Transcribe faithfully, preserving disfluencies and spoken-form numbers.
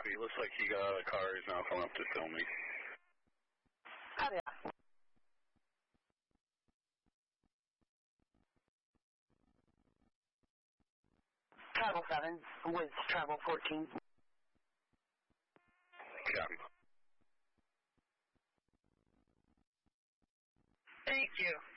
Copy. Looks like he got out of the car. He's now coming up to film me. Oh, yeah. Travel seven with travel fourteen. Copy. Thank you.